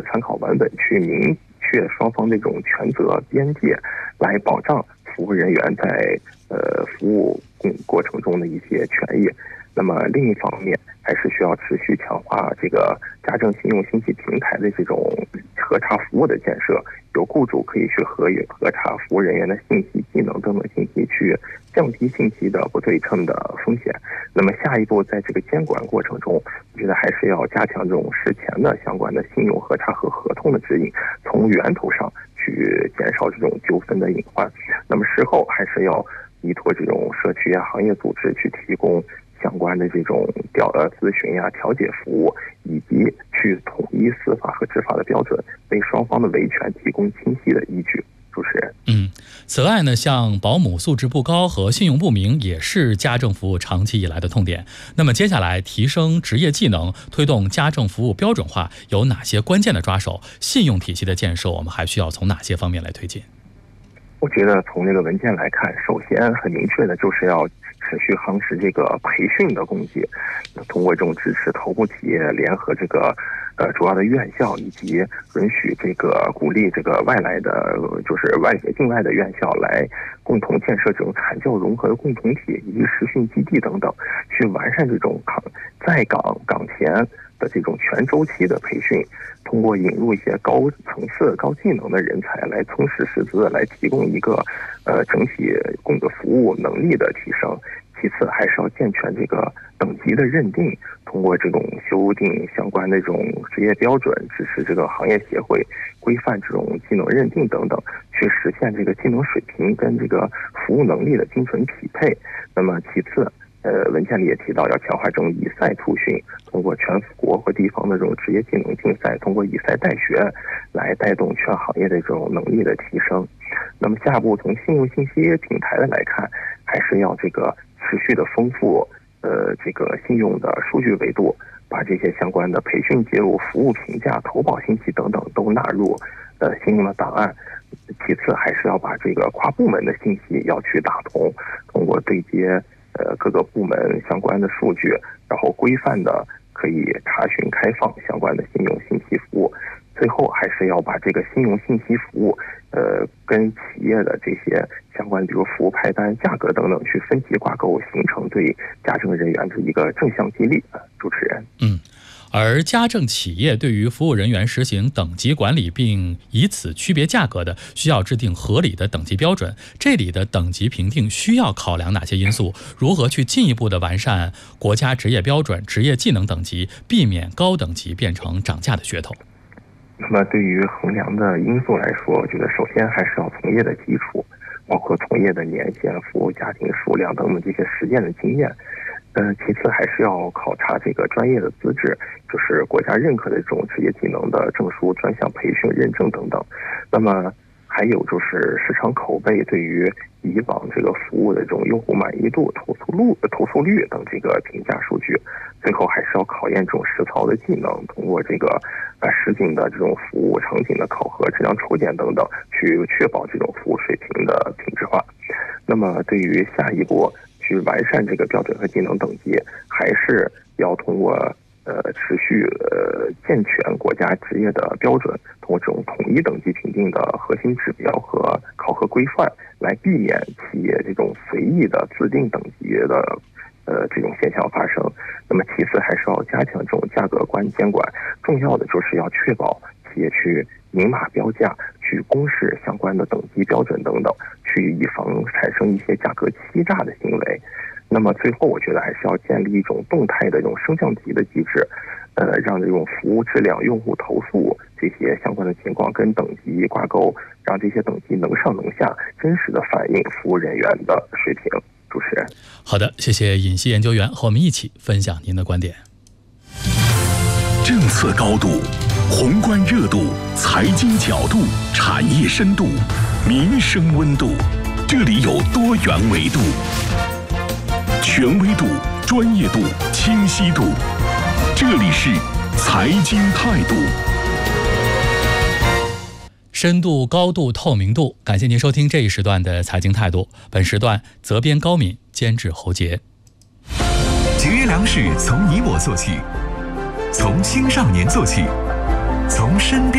参考文本去明确双方这种权责边界，来保障服务人员在服务过程中的一些权益。那么另一方面，还是需要持续强化这个家政信用信息平台的这种核查服务的建设，由雇主可以去核查服务人员的信息、技能等等信息，去降低信息的不对称的风险。那么下一步，在这个监管过程中，我觉得还是要加强这种事前的相关的信用核查和合同的指引，从源头上去减少这种纠纷的隐患。那么事后还是要依托这种社区行业组织去提供相关的这种咨询调解服务，以及去统一司法和执法的标准，为双方的维权提供清晰的依据。主持人， 此外呢，像保姆素质不高和信用不明也是家政服务长期以来的痛点。那么接下来提升职业技能，推动家政服务标准化，有哪些关键的抓手？信用体系的建设，我们还需要从哪些方面来推进？ 我觉得从这个文件来看，首先很明确的就是要持续夯实这个培训的供给，通过这种支持头部企业联合这个主要的院校，以及允许这个鼓励这个外来的就是境外的院校来共同建设这种产教融合的共同体，以及实训基地等等，去完善这种在岗前的这种全周期的培训，通过引入一些高层次、高技能的人才来充实师资，来提供一个整体服务能力的提升。其次，还是要健全这个等级的认定，通过这种修订相关的这种职业标准，支持这个行业协会规范这种技能认定等等，去实现这个技能水平跟这个服务能力的精准匹配。那么其次，文件里也提到要强化这种以赛促训，通过全国和地方的这种职业技能竞赛，通过以赛代学来带动全行业的这种能力的提升。那么下一步从信用信息平台的来看，还是要这个持续的丰富这个信用的数据维度，把这些相关的培训记录、服务评价、投保信息等等都纳入信用的档案。其次，还是要把这个跨部门的信息要去打通，通过对接各个部门相关的数据，然后规范的可以查询开放相关的信用信息服务。最后还是要把这个信用信息服务跟企业的这些相关比如服务派单、价格等等去分级挂钩，形成对家政人员的一个正向激励。主持人， 而家政企业对于服务人员实行等级管理，并以此区别价格的，需要制定合理的等级标准。这里的等级评定需要考量哪些因素？如何去进一步的完善国家职业标准、职业技能等级，避免高等级变成涨价的噱头？ 那么对于衡量的因素来说，我觉得首先还是要从业的基础，包括从业的年限、服务家庭数量等等这些实践的经验。其次还是要考察这个专业的资质，就是国家认可的这种职业技能的证书、专项培训认证等等。那么还有就是市场口碑对于以往这个服务的这种用户满意度、投诉率等这个评价数据。最后还是要考验这种实操的技能，通过这个实景的这种服务场景的考核、质量抽检等等，去确保这种服务水平的品质化。那么对于下一步去完善这个标准和技能等级，还是要通过持续健全国家职业的标准，通过这种统一等级评定的核心指标和考核规范，来避免企业这种随意的自定等级的这种现象发生。那么其次还是要加强这种价格监管，重要的就是要确保企业去明码标价，去公示相关的等级标准等等，去以防产生一些价格欺诈的行为。那么最后我觉得还是要建立一种动态的这种升降级的机制，让这种服务质量、用户投诉这些相关的情况跟等级挂钩，让这些等级能上能下，真实的反映服务人员的水平。主持人， 好的，谢谢尹锡研究员和我们一起分享您的观点。 政策高度、宏观热度、财经角度、产业深度、民生温度，这里有多元维度，权威度、专业度、清晰度，这里是财经态度。 深度、高度、透明度，感谢您收听这一时段的财经态度。本时段责编高敏，监制侯杰。 节约粮食从你我做起，从青少年做起，从身边